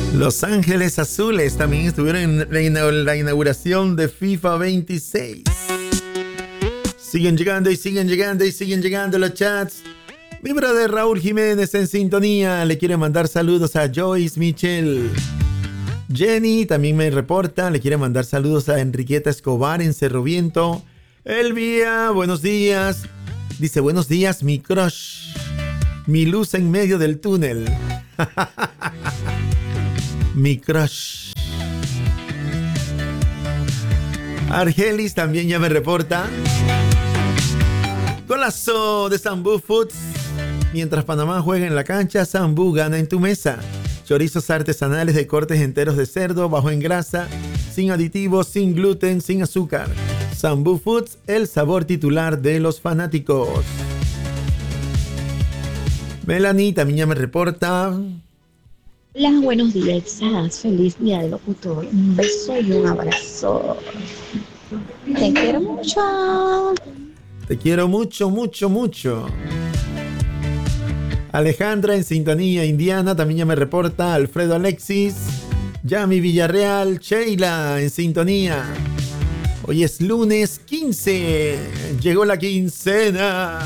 Los Ángeles Azules también estuvieron en la inauguración de FIFA 26. Siguen llegando y siguen llegando y siguen llegando los chats. Mi brother Raúl Jiménez en sintonía. Le quiere mandar saludos a Joyce Michel. Jenny también me reporta. Le quiere mandar saludos a Enriqueta Escobar en Cerro Viento. Elvia, buenos días. Dice, buenos días, mi crush. Mi luz en medio del túnel. Mi crush. Argelis también ya me reporta. Golazo de Sambú Foods. Mientras Panamá juega en la cancha, Sambú gana en tu mesa. Chorizos artesanales de cortes enteros de cerdo, bajo en grasa, sin aditivos, sin gluten, sin azúcar. Sambú Foods, el sabor titular de los fanáticos. Melanie también ya me reporta. Hola, buenos días, feliz día del locutor. Un beso y un abrazo. Te quiero mucho. Te quiero mucho, mucho, mucho. Alejandra en sintonía, Indiana también ya me reporta. Alfredo Alexis, Yami Villarreal, Sheila en sintonía. Hoy es lunes 15. Llegó la quincena.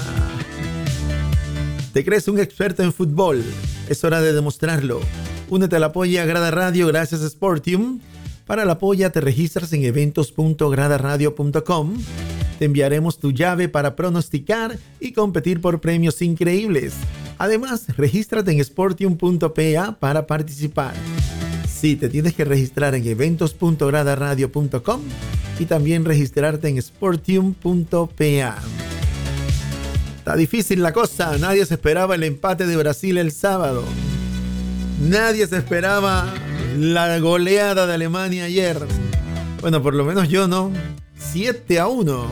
¿Te crees un experto en fútbol? Es hora de demostrarlo. Únete a la Polla Grada Radio gracias a Sportium. Para la Polla te registras en eventos.gradaradio.com. Te enviaremos tu llave para pronosticar y competir por premios increíbles. Además, regístrate en sportium.pa para participar. Sí, te tienes que registrar en eventos.gradaradio.com y también registrarte en sportium.pa. Está difícil la cosa. Nadie se esperaba el empate de Brasil el sábado. Nadie se esperaba la goleada de Alemania ayer. Bueno, por lo menos yo no. 7-1.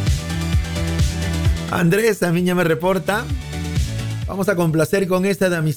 Andrés también ya me reporta. Vamos a complacer con esta de